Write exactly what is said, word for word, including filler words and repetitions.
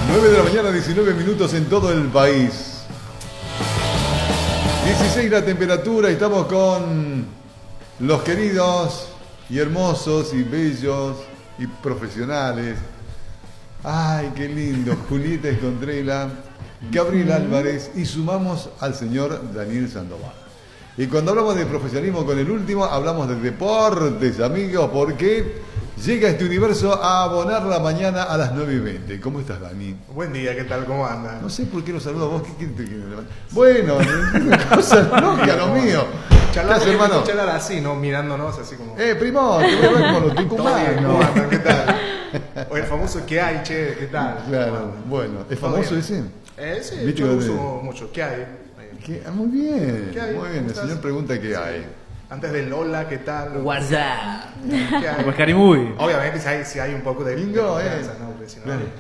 nueve de la mañana, diecinueve minutos en todo el país. dieciséis la temperatura, estamos con los queridos y hermosos y bellos y profesionales. Ay, qué lindo. Julieta Escontrela, Gabriel Álvarez y sumamos al señor Daniel Sandoval. Y cuando hablamos de profesionalismo con el último, hablamos de deportes, amigos, porque llega este universo a abonar la mañana a las nueve y veinte. ¿Cómo estás, Dani? Buen día, ¿qué tal? ¿Cómo andan? No sé por qué lo saludo a vos. ¿Qué, qué, qué, qué? Bueno, cosas locas, lo mío. ¿Qué haces, hermano? Charlar así, ¿no? Mirándonos así como... Eh, primo, te voy a ver con los tucumanos. ¿Cómo andan? ¿Qué tal? O el famoso ¿qué hay, che? ¿Qué tal? Claro, bueno. ¿Es famoso ese? Eh, sí, ¿Viste yo lo que- uso mucho. ¿Qué hay? ¿Qué? Ah, muy bien. ¿Qué hay? Muy bien, el ¿Estás? señor pregunta qué hay. Antes del hola, ¿qué tal? WhatsApp. ¿Qué hay? Pues Carimuy. Obviamente si hay, si hay un poco de... Bingo, de eh. confianza, ¿no? Porque si no- Claro.